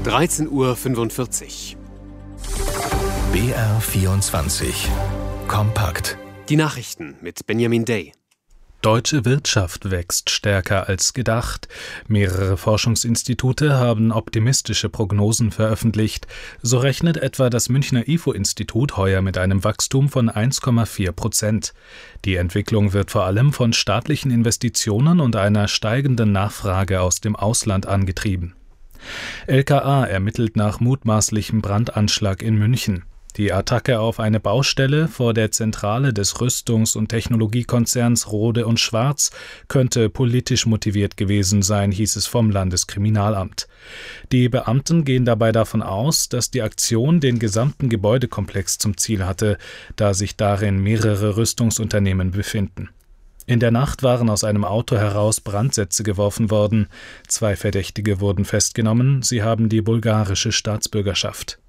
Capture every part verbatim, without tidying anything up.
dreizehn Uhr fünfundvierzig. B R vierundzwanzig. Kompakt. Die Nachrichten mit Benjamin Day. Deutsche Wirtschaft wächst stärker als gedacht. Mehrere Forschungsinstitute haben optimistische Prognosen veröffentlicht. So rechnet etwa das Münchner I F O-Institut heuer mit einem Wachstum von eins Komma vier Prozent. Die Entwicklung wird vor allem von staatlichen Investitionen und einer steigenden Nachfrage aus dem Ausland angetrieben. L K A ermittelt nach mutmaßlichem Brandanschlag in München. Die Attacke auf eine Baustelle vor der Zentrale des Rüstungs- und Technologiekonzerns Rohde und Schwarz könnte politisch motiviert gewesen sein, hieß es vom Landeskriminalamt. Die Beamten gehen dabei davon aus, dass die Aktion den gesamten Gebäudekomplex zum Ziel hatte, da sich darin mehrere Rüstungsunternehmen befinden. In der Nacht waren aus einem Auto heraus Brandsätze geworfen worden. Zwei Verdächtige wurden festgenommen, sie haben die bulgarische Staatsbürgerschaft.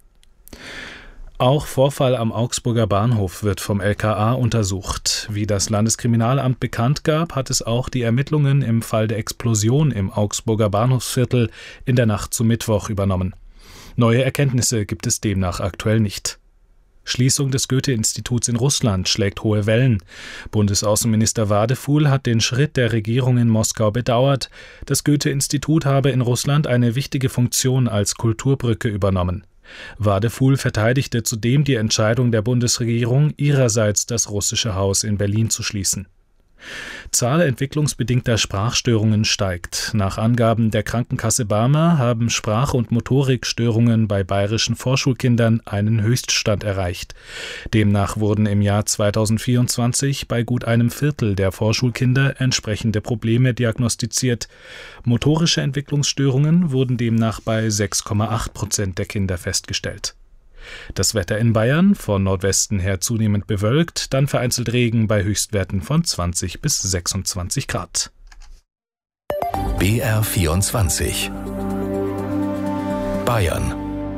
Auch Vorfall am Augsburger Bahnhof wird vom L K A untersucht. Wie das Landeskriminalamt bekannt gab, hat es auch die Ermittlungen im Fall der Explosion im Augsburger Bahnhofsviertel in der Nacht zu Mittwoch übernommen. Neue Erkenntnisse gibt es demnach aktuell nicht. Schließung des Goethe-Instituts in Russland schlägt hohe Wellen. Bundesaußenminister Wadefuhl hat den Schritt der Regierung in Moskau bedauert. Das Goethe-Institut habe in Russland eine wichtige Funktion als Kulturbrücke übernommen. Wadefuhl verteidigte zudem die Entscheidung der Bundesregierung, ihrerseits das russische Haus in Berlin zu schließen. Zahl entwicklungsbedingter Sprachstörungen steigt. Nach Angaben der Krankenkasse Barmer haben Sprach- und Motorikstörungen bei bayerischen Vorschulkindern einen Höchststand erreicht. Demnach wurden im Jahr zweitausendvierundzwanzig bei gut einem Viertel der Vorschulkinder entsprechende Probleme diagnostiziert. Motorische Entwicklungsstörungen wurden demnach bei sechs Komma acht Prozent der Kinder festgestellt. Das Wetter in Bayern, von Nordwesten her zunehmend bewölkt, dann vereinzelt Regen bei Höchstwerten von zwanzig bis sechsundzwanzig Grad. B R vierundzwanzig. Bayern.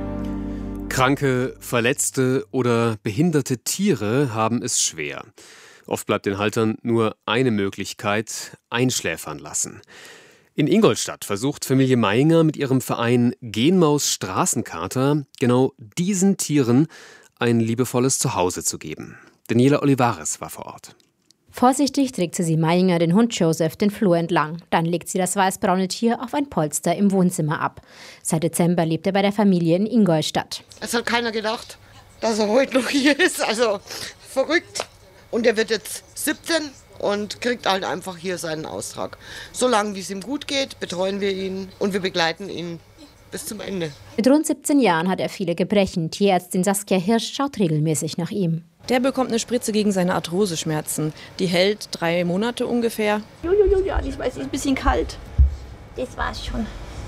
Kranke, verletzte oder behinderte Tiere haben es schwer. Oft bleibt den Haltern nur eine Möglichkeit: einschläfern lassen. In Ingolstadt versucht Familie Meinger mit ihrem Verein Genmaus Straßenkater genau diesen Tieren ein liebevolles Zuhause zu geben. Daniela Olivares war vor Ort. Vorsichtig trägt Sissi Meinger den Hund Joseph den Flur entlang. Dann legt sie das weißbraune Tier auf ein Polster im Wohnzimmer ab. Seit Dezember lebt er bei der Familie in Ingolstadt. Es hat keiner gedacht, dass er heute noch hier ist. Also verrückt. Und er wird jetzt siebzehn. Und kriegt halt einfach hier seinen Austrag. Solange wie es ihm gut geht, betreuen wir ihn und wir begleiten ihn bis zum Ende. Mit rund siebzehn Jahren hat er viele Gebrechen. Tierärztin Saskia Hirsch schaut regelmäßig nach ihm. Der bekommt eine Spritze gegen seine Arthroseschmerzen. Die hält drei Monate ungefähr. Jojojo, ja, ich weiß, ist ein bisschen kalt. Das war's schon.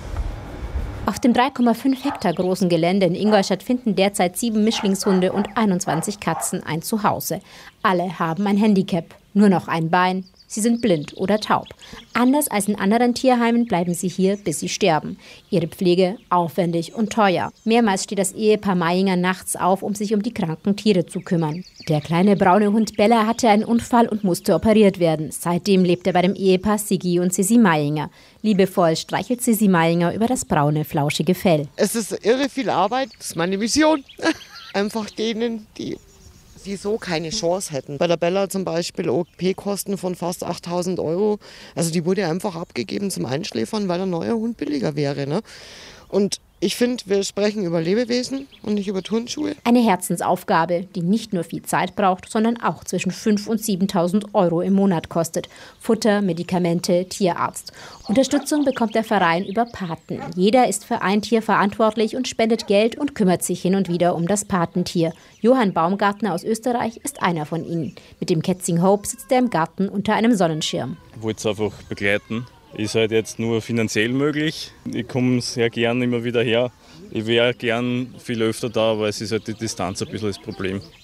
Auf dem drei Komma fünf Hektar großen Gelände in Ingolstadt finden derzeit sieben Mischlingshunde und einundzwanzig Katzen ein Zuhause. Alle haben ein Handicap, nur noch ein Bein. Sie sind blind oder taub. Anders als in anderen Tierheimen bleiben sie hier, bis sie sterben. Ihre Pflege aufwendig und teuer. Mehrmals steht das Ehepaar Meinger nachts auf, um sich um die kranken Tiere zu kümmern. Der kleine braune Hund Bella hatte einen Unfall und musste operiert werden. Seitdem lebt er bei dem Ehepaar Siggi und Sissi Meinger. Liebevoll streichelt Sissi Meinger über das braune, flauschige Fell. Es ist irre viel Arbeit. Das ist meine Mission. Einfach denen, die die so keine Chance hätten. Bei der Bella zum Beispiel O P-Kosten von fast achttausend Euro. Also die wurde einfach abgegeben zum Einschläfern, weil ein neuer Hund billiger wäre. Ne? Und ich finde, wir sprechen über Lebewesen und nicht über Turnschuhe. Eine Herzensaufgabe, die nicht nur viel Zeit braucht, sondern auch zwischen fünftausend und siebentausend Euro im Monat kostet. Futter, Medikamente, Tierarzt. Unterstützung bekommt der Verein über Paten. Jeder ist für ein Tier verantwortlich und spendet Geld und kümmert sich hin und wieder um das Patentier. Johann Baumgartner aus Österreich ist einer von ihnen. Mit dem Kätzing Hope sitzt er im Garten unter einem Sonnenschirm. Ich wollte es einfach begleiten. Ist halt jetzt nur finanziell möglich. Ich komme sehr gern immer wieder her. Ich wäre gern viel öfter da, aber es ist halt die Distanz ein bisschen das Problem.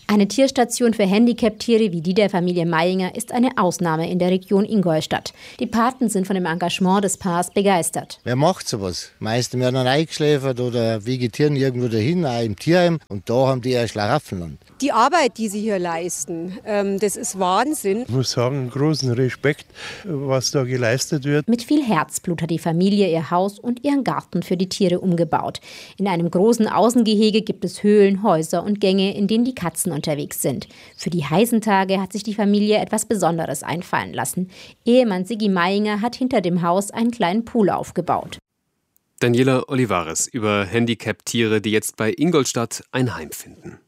Eine Tierstation für Handicap-Tiere wie die der Familie Meininger ist eine Ausnahme in der Region Ingolstadt. Die Paten sind von dem Engagement des Paars begeistert. Wer macht sowas? Meistens werden dann eingeschläfert oder vegetieren irgendwo dahin, auch im Tierheim. Und da haben die ein Schlaraffenland. Die Arbeit, die sie hier leisten, ähm, das ist Wahnsinn. Ich muss sagen, großen Respekt, was da geleistet wird. Mit viel Herzblut hat die Familie ihr Haus und ihren Garten für die Tiere umgebaut. In einem großen Außengehege gibt es Höhlen, Häuser und Gänge, in denen die Katzen unterwegs sind. Für die heißen Tage hat sich die Familie etwas Besonderes einfallen lassen. Ehemann Sigi Meininger hat hinter dem Haus einen kleinen Pool aufgebaut. Daniela Olivares über Handicap-Tiere, die jetzt bei Ingolstadt ein Heim finden.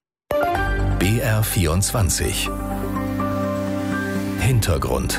B R vierundzwanzig Hintergrund.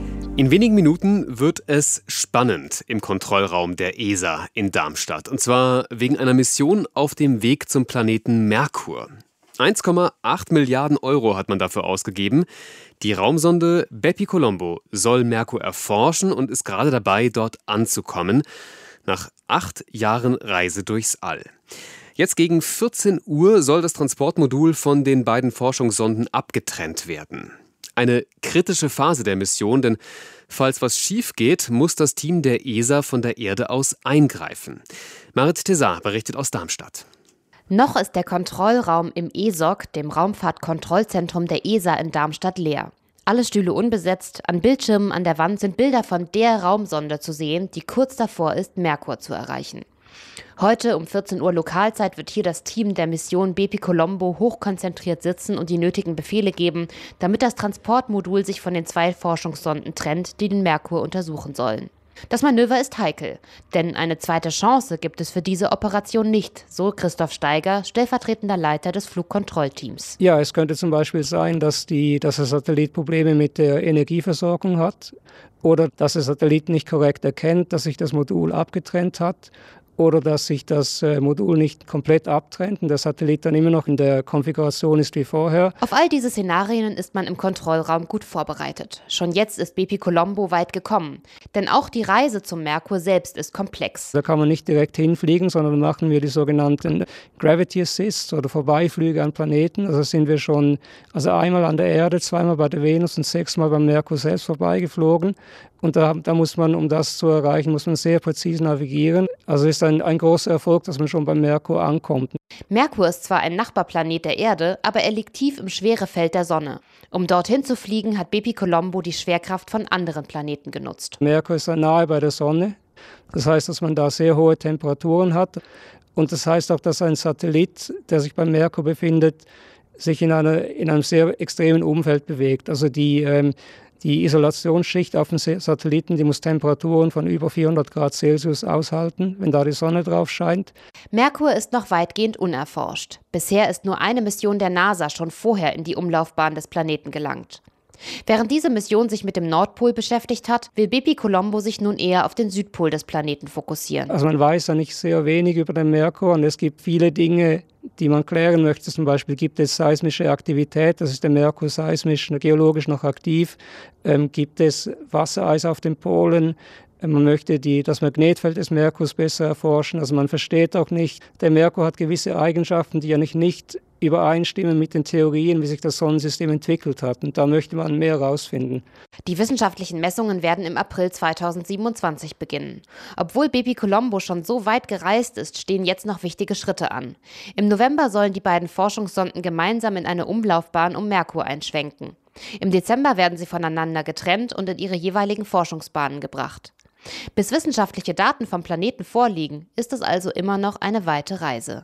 In wenigen Minuten wird es spannend im Kontrollraum der E S A in Darmstadt. Und zwar wegen einer Mission auf dem Weg zum Planeten Merkur. eins Komma acht Milliarden Euro hat man dafür ausgegeben. Die Raumsonde BepiColombo soll Merkur erforschen und ist gerade dabei, dort anzukommen. Nach acht Jahren Reise durchs All. Jetzt gegen vierzehn Uhr soll das Transportmodul von den beiden Forschungssonden abgetrennt werden. Eine kritische Phase der Mission, denn falls was schief geht, muss das Team der E S A von der Erde aus eingreifen. Marit Tessar berichtet aus Darmstadt. Noch ist der Kontrollraum im E S O C, dem Raumfahrtkontrollzentrum der E S A in Darmstadt, leer. Alle Stühle unbesetzt, an Bildschirmen an der Wand sind Bilder von der Raumsonde zu sehen, die kurz davor ist, Merkur zu erreichen. Heute um vierzehn Uhr Lokalzeit wird hier das Team der Mission BepiColombo hochkonzentriert sitzen und die nötigen Befehle geben, damit das Transportmodul sich von den zwei Forschungssonden trennt, die den Merkur untersuchen sollen. Das Manöver ist heikel, denn eine zweite Chance gibt es für diese Operation nicht, so Christoph Steiger, stellvertretender Leiter des Flugkontrollteams. Ja, es könnte zum Beispiel sein, dass, die, dass der Satellit Probleme mit der Energieversorgung hat oder dass der Satellit nicht korrekt erkennt, dass sich das Modul abgetrennt hat. Oder dass sich das Modul nicht komplett abtrennt und der Satellit dann immer noch in der Konfiguration ist wie vorher. Auf all diese Szenarien ist man im Kontrollraum gut vorbereitet. Schon jetzt ist BepiColombo weit gekommen. Denn auch die Reise zum Merkur selbst ist komplex. Da kann man nicht direkt hinfliegen, sondern machen wir die sogenannten Gravity Assists oder Vorbeiflüge an Planeten. Also sind wir schon also einmal an der Erde, zweimal bei der Venus und sechsmal beim Merkur selbst vorbeigeflogen. Und da, da muss man, um das zu erreichen, muss man sehr präzise navigieren. Also ist ein, ein großer Erfolg, dass man schon beim Merkur ankommt. Merkur ist zwar ein Nachbarplanet der Erde, aber er liegt tief im Schwerefeld der Sonne. Um dorthin zu fliegen, hat BepiColombo die Schwerkraft von anderen Planeten genutzt. Merkur ist nahe bei der Sonne. Das heißt, dass man da sehr hohe Temperaturen hat. Und das heißt auch, dass ein Satellit, der sich beim Merkur befindet, sich in, einer, in einem sehr extremen Umfeld bewegt. Also die... Ähm, Die Isolationsschicht auf dem Satelliten, die muss Temperaturen von über vierhundert Grad Celsius aushalten, wenn da die Sonne drauf scheint. Merkur ist noch weitgehend unerforscht. Bisher ist nur eine Mission der NASA schon vorher in die Umlaufbahn des Planeten gelangt. Während diese Mission sich mit dem Nordpol beschäftigt hat, will BepiColombo sich nun eher auf den Südpol des Planeten fokussieren. Also man weiß ja nicht sehr wenig über den Merkur und es gibt viele Dinge, die man klären möchte. Zum Beispiel gibt es seismische Aktivität, das ist der Merkur seismisch, geologisch noch aktiv. Ähm, gibt es Wassereis auf den Polen? Man möchte die, das Magnetfeld des Merkurs besser erforschen. Also man versteht auch nicht, der Merkur hat gewisse Eigenschaften, die ja nicht, nicht übereinstimmen mit den Theorien, wie sich das Sonnensystem entwickelt hat. Und da möchte man mehr herausfinden. Die wissenschaftlichen Messungen werden im April zweitausendsiebenundzwanzig beginnen. Obwohl BepiColombo schon so weit gereist ist, stehen jetzt noch wichtige Schritte an. Im November sollen die beiden Forschungssonden gemeinsam in eine Umlaufbahn um Merkur einschwenken. Im Dezember werden sie voneinander getrennt und in ihre jeweiligen Forschungsbahnen gebracht. Bis wissenschaftliche Daten vom Planeten vorliegen, ist es also immer noch eine weite Reise.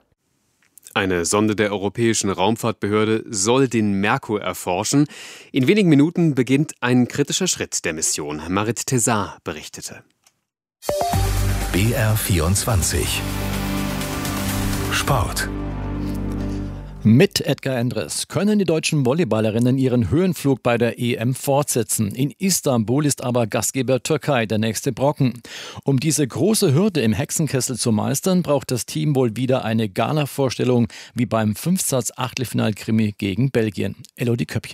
Eine Sonde der Europäischen Raumfahrtbehörde soll den Merkur erforschen. In wenigen Minuten beginnt ein kritischer Schritt der Mission. Marit Tessar berichtete. B R vierundzwanzig Sport. Mit Edgar Endres können die deutschen Volleyballerinnen ihren Höhenflug bei der E M fortsetzen. In Istanbul ist aber Gastgeber Türkei der nächste Brocken. Um diese große Hürde im Hexenkessel zu meistern, braucht das Team wohl wieder eine Gala-Vorstellung wie beim Fünfsatz-Achtelfinal-Krimi gegen Belgien. Elodie Köppchen.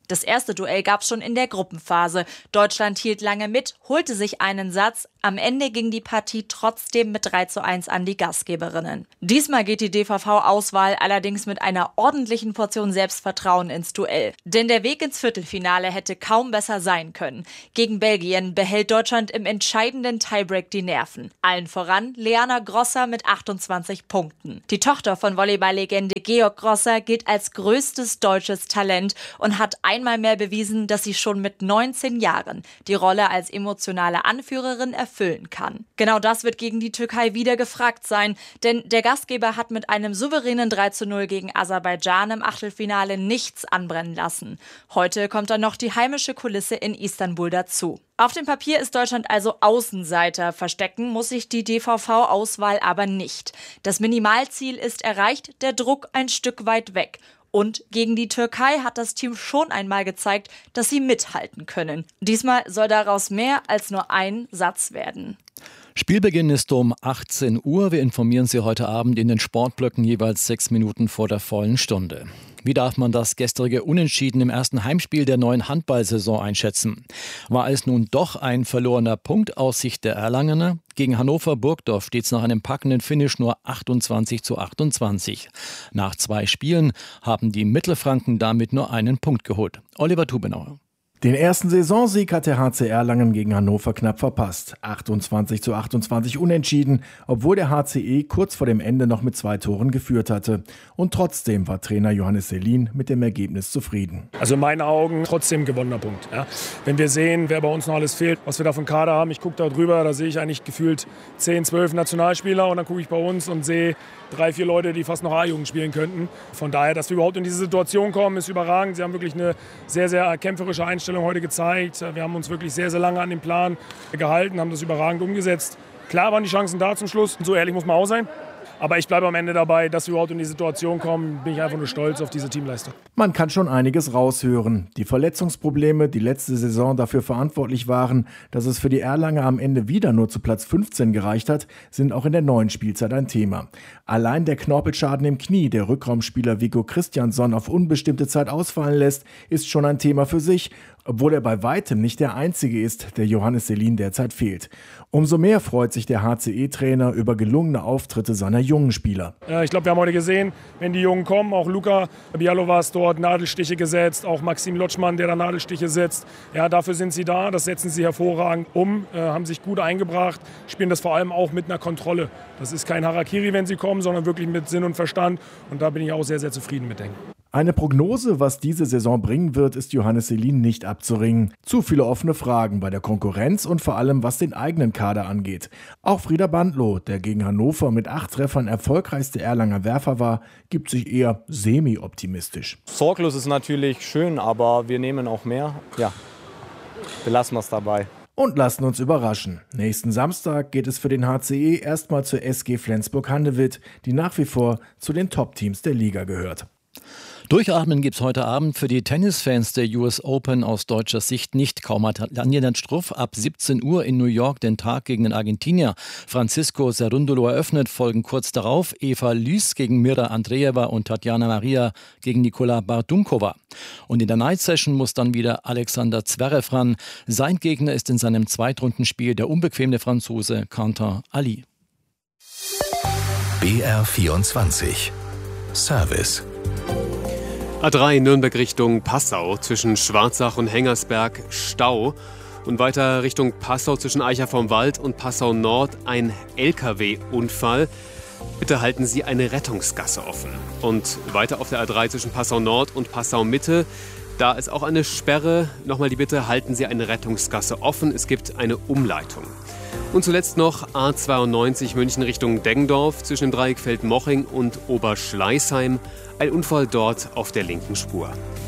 Das erste Duell gab es schon in der Gruppenphase. Deutschland hielt lange mit, holte sich einen Satz. Am Ende ging die Partie trotzdem mit drei zu eins an die Gastgeberinnen. Diesmal geht die D V V-Auswahl allerdings mit einer ordentlichen Portion Selbstvertrauen ins Duell. Denn der Weg ins Viertelfinale hätte kaum besser sein können. Gegen Belgien behält Deutschland im entscheidenden Tiebreak die Nerven. Allen voran Leana Grosser mit achtundzwanzig Punkten. Die Tochter von Volleyball-Legende Georg Grosser gilt als größtes deutsches Talent und hat einmal mehr bewiesen, dass sie schon mit neunzehn Jahren die Rolle als emotionale Anführerin erfüllen kann. Genau das wird gegen die Türkei wieder gefragt sein, denn der Gastgeber hat mit einem souveränen drei zu null gegen Aserbaidschan im Achtelfinale nichts anbrennen lassen. Heute kommt dann noch die heimische Kulisse in Istanbul dazu. Auf dem Papier ist Deutschland also Außenseiter. Verstecken muss sich die D V V-Auswahl aber nicht. Das Minimalziel ist erreicht, der Druck ein Stück weit weg. Und gegen die Türkei hat das Team schon einmal gezeigt, dass sie mithalten können. Diesmal soll daraus mehr als nur ein Satz werden. Spielbeginn ist um achtzehn Uhr. Wir informieren Sie heute Abend in den Sportblöcken jeweils sechs Minuten vor der vollen Stunde. Wie darf man das gestrige Unentschieden im ersten Heimspiel der neuen Handballsaison einschätzen? War es nun doch ein verlorener Punkt aus Sicht der Erlangener? Gegen Hannover-Burgdorf steht es nach einem packenden Finish nur achtundzwanzig zu achtundzwanzig. Nach zwei Spielen haben die Mittelfranken damit nur einen Punkt geholt. Oliver Tubenauer. Den ersten Saisonsieg hat der H C Erlangen gegen Hannover knapp verpasst. achtundzwanzig zu achtundzwanzig unentschieden, obwohl der H C E kurz vor dem Ende noch mit zwei Toren geführt hatte. Und trotzdem war Trainer Johannes Selin mit dem Ergebnis zufrieden. Also in meinen Augen trotzdem gewonnener Punkt. Ja. Wenn wir sehen, wer bei uns noch alles fehlt, was wir da vom Kader haben, ich gucke da drüber, da sehe ich eigentlich gefühlt zehn, zwölf Nationalspieler und dann gucke ich bei uns und sehe drei, vier Leute, die fast noch A-Jugend spielen könnten. Von daher, dass wir überhaupt in diese Situation kommen, ist überragend. Sie haben wirklich eine sehr, sehr kämpferische Einstellung heute gezeigt. Wir haben uns wirklich sehr, sehr lange an den Plan gehalten, haben das überragend umgesetzt. Klar waren die Chancen da zum Schluss, so ehrlich muss man auch sein. Aber ich bleibe am Ende dabei, dass wir überhaupt in die Situation kommen, bin ich einfach nur stolz auf diese Teamleistung. Man kann schon einiges raushören. Die Verletzungsprobleme, die letzte Saison dafür verantwortlich waren, dass es für die Erlanger am Ende wieder nur zu Platz fünfzehn gereicht hat, sind auch in der neuen Spielzeit ein Thema. Allein der Knorpelschaden im Knie, der Rückraumspieler Viggo Christiansson auf unbestimmte Zeit ausfallen lässt, ist schon ein Thema für sich, obwohl er bei weitem nicht der Einzige ist, der Johannes Selin derzeit fehlt. Umso mehr freut sich der H C E-Trainer über gelungene Auftritte seiner jungen Spieler. Ja, ich glaube, wir haben heute gesehen, wenn die Jungen kommen, auch Luka Bialovas dort Nadelstiche gesetzt, auch Maxim Lotschmann, der da Nadelstiche setzt. Ja, dafür sind sie da, das setzen sie hervorragend um, äh, haben sich gut eingebracht, spielen das vor allem auch mit einer Kontrolle. Das ist kein Harakiri, wenn sie kommen, sondern wirklich mit Sinn und Verstand und da bin ich auch sehr, sehr zufrieden mit denen. Eine Prognose, was diese Saison bringen wird, ist Johannes Selin nicht abzuringen. Zu viele offene Fragen bei der Konkurrenz und vor allem was den eigenen Kader angeht. Auch Frieder Bandlow, der gegen Hannover mit acht Treffern erfolgreichste Erlanger Werfer war, gibt sich eher semi-optimistisch. Sorglos ist natürlich schön, aber wir nehmen auch mehr. Ja, belassen wir es dabei. Und lassen uns überraschen. Nächsten Samstag geht es für den H C E erstmal zur S G Flensburg-Handewitt, die nach wie vor zu den Top-Teams der Liga gehört. Durchatmen gibt's heute Abend für die Tennisfans der U S Open aus deutscher Sicht nicht. Kaum hat Daniela Struff ab siebzehn Uhr in New York den Tag gegen den Argentinier Francisco Cerúndolo eröffnet, folgen kurz darauf Eva Lys gegen Mira Andreeva und Tatjana Maria gegen Nikola Bardunkova. Und in der Night Session muss dann wieder Alexander Zverev ran. Sein Gegner ist in seinem Zweitrundenspiel der unbequeme Franzose Quentin Ali. B R vierundzwanzig Service. A drei Nürnberg Richtung Passau, zwischen Schwarzach und Hengersberg Stau. Und weiter Richtung Passau zwischen Eicher vom Wald und Passau Nord ein L K W-Unfall. Bitte halten Sie eine Rettungsgasse offen. Und weiter auf der A drei zwischen Passau Nord und Passau Mitte. Da ist auch eine Sperre. Nochmal die Bitte, halten Sie eine Rettungsgasse offen. Es gibt eine Umleitung. Und zuletzt noch A zweiundneunzig München Richtung Deggendorf zwischen dem Dreieck Feldmoching und Oberschleißheim. Ein Unfall dort auf der linken Spur.